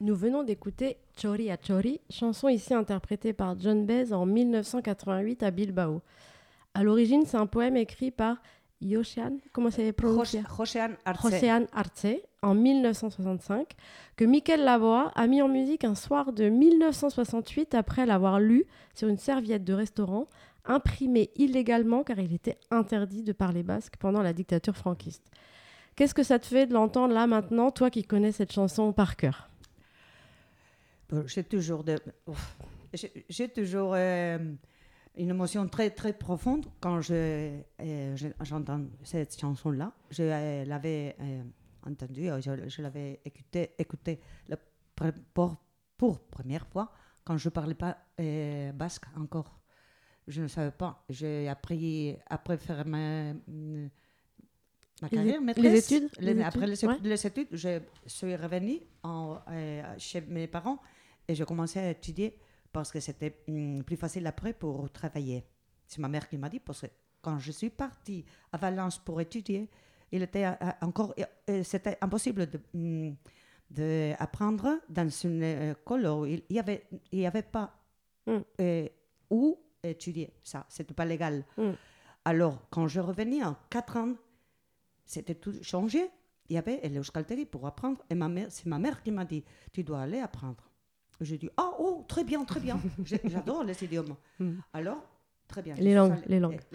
Nous venons d'écouter Chori a Chori, chanson ici interprétée par John Baez en 1988 à Bilbao. À l'origine, c'est un poème écrit par Josean, comment c'est prononcé ? Josean Arce. Josean Arce, en 1965, que Miquel Laboa a mis en musique un soir de 1968 après l'avoir lu sur une serviette de restaurant, imprimée illégalement car il était interdit de parler basque pendant la dictature franquiste. Qu'est-ce que ça te fait de l'entendre là maintenant, toi qui connais cette chanson par cœur ? J'ai toujours, une émotion très très profonde quand j'entends cette chanson-là. Je l'avais entendue, je l'avais écoutée pour première fois quand je ne parlais pas basque encore. Je ne savais pas. J'ai appris après faire ma carrière, maîtresse. Après les études, je suis revenue chez mes parents et j'ai commencé à étudier parce que c'était plus facile après pour travailler. C'est ma mère qui m'a dit, parce que quand je suis partie à Valence pour étudier, il était c'était impossible d'apprendre dans une école où il n'y avait pas où étudier. Ça, c'était pas légal. Alors, quand je revenais en 4 ans, c'était tout changé. Il y avait l'euskalterie pour apprendre. Et c'est ma mère qui m'a dit, tu dois aller apprendre. J'ai dit, très bien, très bien. J'adore les idiomes. Alors, très bien. Les langues.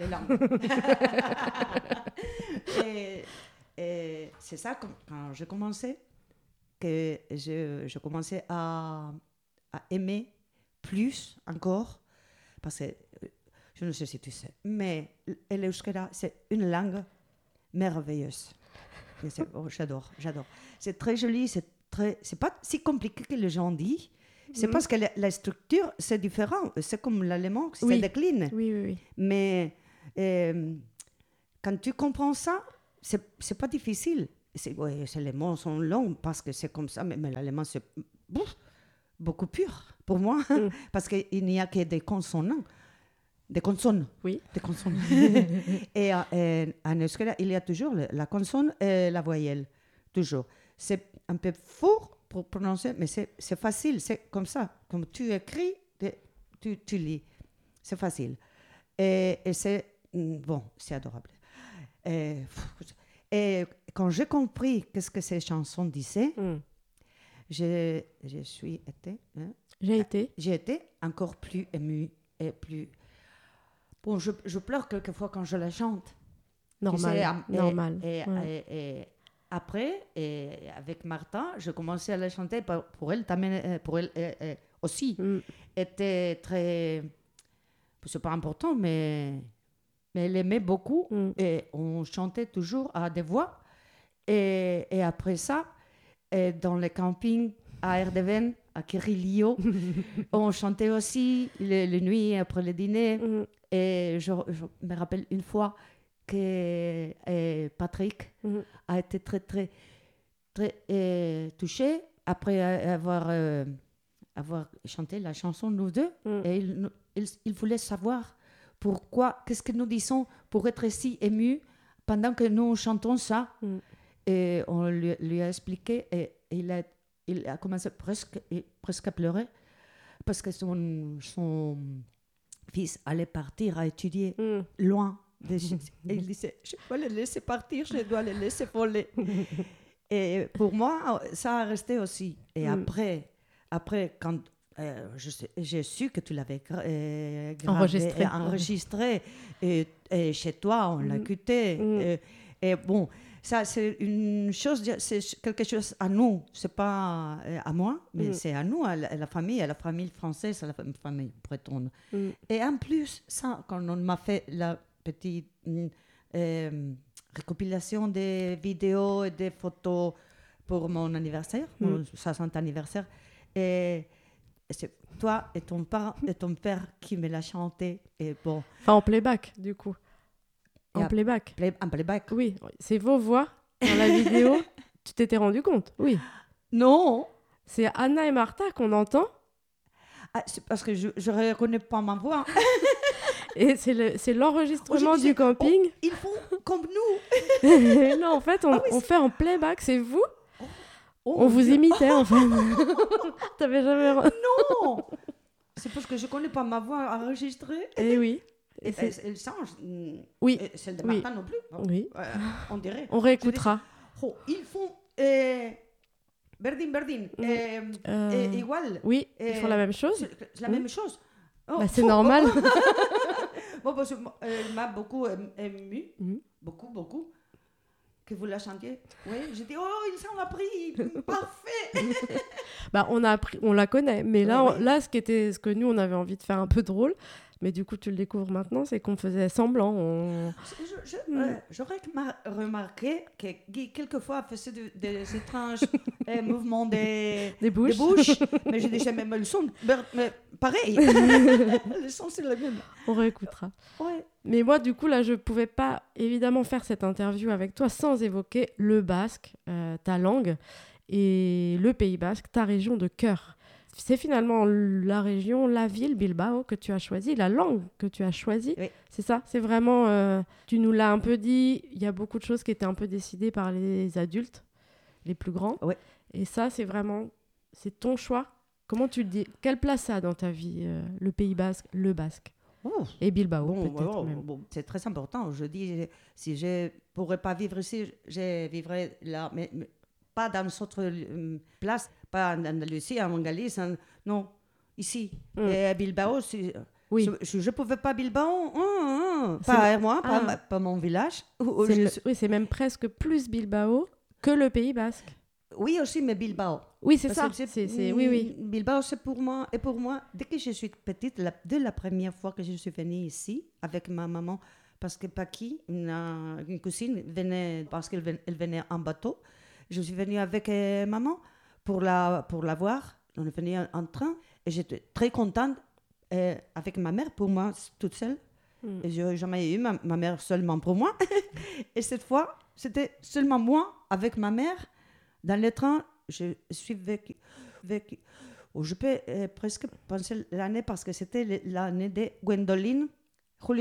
et c'est ça, quand je commençais, que je commençais à aimer plus encore, parce que, je ne sais si tu sais, mais l'euskara, c'est une langue merveilleuse. J'adore. C'est très joli, c'est pas si compliqué que les gens disent. C'est parce que la structure, c'est différent. C'est comme l'allemand, ça décline. Oui. Mais quand tu comprends ça, c'est pas difficile. Les mots sont longs parce que c'est comme ça, mais l'allemand, c'est beaucoup pur pour moi. Parce qu'il n'y a que des consonnes. Des consonnes. Oui. Des consonnes. Et en euskara, il y a toujours la consonne et la voyelle. Toujours. C'est un peu fort pour prononcer, mais c'est facile. C'est comme ça. Comme tu écris, tu lis. C'est facile. Et c'est... Bon, c'est adorable. Et quand j'ai compris qu'est-ce que ces chansons disaient, j'ai été encore plus émue et plus... Bon, je pleure quelquefois quand je la chante. Normal. Et après, avec Martha, je commençais à la chanter pour elle aussi. Était très... C'est pas important, mais elle aimait beaucoup. Et on chantait toujours à des voix. Et après ça, dans les campings à Erdeven, à Kirilio, on chantait aussi les nuits après le dîner. Et je me rappelle une fois que Patrick a été très, très, très touché après avoir chanté la chanson Nous deux. Et il voulait savoir pourquoi, qu'est-ce que nous disons pour être si émus pendant que nous chantons ça. Et on lui a expliqué et il a commencé presque à pleurer parce que son fils allait partir à étudier loin. Et il disait, je dois le laisser partir, je dois le laisser voler. Et pour moi, ça a resté aussi. Et après quand j'ai su que tu l'avais enregistré et chez toi, on l'a écouté. Et bon, ça, c'est une chose, c'est quelque chose à nous. C'est pas à moi, mais c'est à nous, à la famille française, à la famille bretonne. Et en plus, ça, quand on m'a fait la petite récompilation des vidéos et des photos pour mon anniversaire, mon 60e anniversaire, et c'est toi et ton père qui me l'a chanté. Et bon. Enfin, en playback, du coup. En playback. En playback. Oui, c'est vos voix dans la vidéo. Tu t'étais rendu compte ? Oui. Non. C'est Anna et Martha qu'on entend. C'est parce que je ne reconnais pas ma voix. Et c'est l'enregistrement du camping. Ils font comme nous. Non, en fait, on fait en playback. C'est vous On vous imitait, en fait. T'avais jamais... Non. C'est parce que je connais pas ma voix enregistrée. Eh oui. Et elle change. Oui. Et celle de Oui. Martin non plus. Oui. On dirait. On réécoutera. Oh, ils font Berdin. Igual. Oui, ils font la même chose. C'est la même chose. Oh, c'est normal. Bon, parce qu'elle m'a beaucoup ému. Beaucoup. Que vous la chantiez. Oui, j'ai dit, oh, ils s'en ont appris. Parfait. On a appris, on la connaît. Mais là, ce que nous, on avait envie de faire un peu drôle, mais du coup, tu le découvres maintenant, c'est qu'on faisait semblant. J'aurais remarqué que Guy, quelquefois, faisait des étranges mouvements des bouches. Mais je disais, mais le son, mais pareil. Le son, c'est le même. On réécoutera. Ouais. Mais moi, du coup, là, je ne pouvais pas, évidemment, faire cette interview avec toi sans évoquer le basque, ta langue, et le Pays basque, ta région de cœur. C'est finalement la région, la ville, Bilbao, que tu as choisie, la langue que tu as choisie. Oui. C'est ça, c'est vraiment... tu nous l'as un peu dit, il y a beaucoup de choses qui étaient un peu décidées par les adultes, les plus grands. Oui. Et ça, c'est vraiment... C'est ton choix. Comment tu le dis? Quelle place ça a dans ta vie, le Pays basque, le basque? Et Bilbao, peut-être même. C'est très important. Je dis, si je ne pourrais pas vivre ici, je vivrais là, mais pas dans une autre place, pas en Andalousie, en Galice, non, ici. Et à Bilbao, je ne pouvais pas Bilbao, pas moi, pas mon village. Oui, c'est même presque plus Bilbao que le Pays basque. Oui, aussi, mais Bilbao. Oui, c'est ça. Oui. Bilbao, c'est pour moi. Et pour moi, dès que je suis petite, dès la première fois que je suis venue ici, avec ma maman, parce que Paki, une cousine, venait, parce qu'elle venait en bateau, je suis venue avec maman pour la voir. On est venu en train et j'étais très contente avec ma mère, pour moi, toute seule. Et je n'ai jamais eu ma mère seulement pour moi. Et cette fois, c'était seulement moi avec ma mère. Dans le train, je suis vécu. Je peux presque penser l'année parce que c'était l'année de Gwendoline